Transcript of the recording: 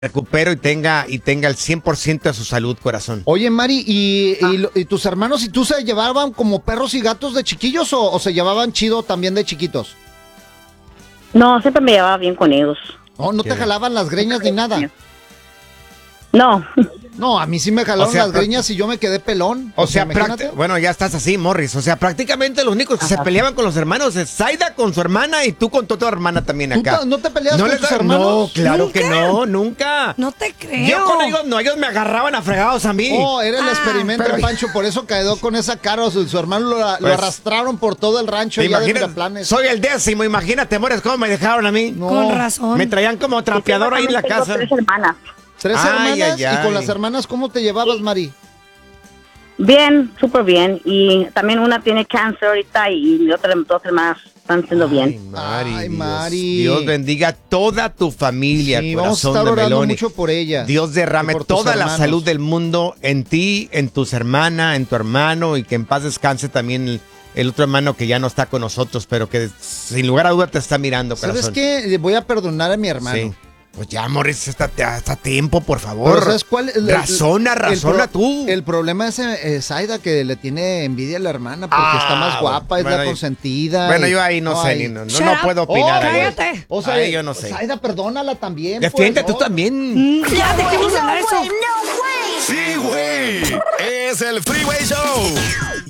recupero y tenga el 100% de su salud, corazón. Oye, Mari, ¿y tus hermanos y tú se llevaban como perros y gatos de chiquillos o se llevaban chido también de chiquitos? No, siempre me llevaba bien con ellos. Oh, ¿no te jalaban las greñas ni nada? No. No, a mí sí me jalaron O sea, las greñas y yo me quedé pelón. O sea, imagínate. bueno, ya estás así, Morris. O sea, prácticamente los únicos que se peleaban con los hermanos es Zaida con su hermana y tú con tu otra hermana también acá. ¿No te peleas con tus No, hermanos? claro que no, nunca. No te creo. Yo con ellos no, ellos me agarraban a fregados a mí. Oh, era el experimento, pero- Pancho, por eso quedó con esa cara. Su hermano lo Pues, arrastraron por todo el rancho ¿Te ya de imaginas? Miraplanes. Soy el 10º, imagínate, Morris, cómo me dejaron a mí. No. Con razón. Me traían como trapeador ahí en la Tengo casa. 3 hermanas. ¿Tres Ay, hermanas? ay, ay. ¿Y con las hermanas cómo te llevabas, Mari? Bien, súper bien. Y también una tiene cáncer ahorita y mi otra 2 hermanas están haciendo bien. Mari, Ay, Dios, Mari. Dios bendiga toda tu familia, Sí, vamos a corazón estar de orando melón. mucho por ella. Dios derrame y por tus toda la hermanos. salud del mundo en ti, en tus hermanas, en tu hermano y que en paz descanse también el otro hermano que ya no está con nosotros, pero que sin lugar a duda te está mirando, ¿Sabes corazón. qué? Voy a perdonar a mi hermano. Sí. Pues ya, Morris, está tiempo, por favor. Pero ¿sabes cuál? Razona tú. El problema es Zaida, que le tiene envidia a la hermana porque está más guapa, es bueno, la consentida. Bueno, y- yo ahí no sé, Ay. no Shut up. puedo opinar. Oh, ahí. cállate. O sea, Ay, yo no sé. Zaida, perdónala también. Defiende pues, tú ¿no? también. Ya dejemos de hablar eso. Sí, güey. Es el Freeway Show.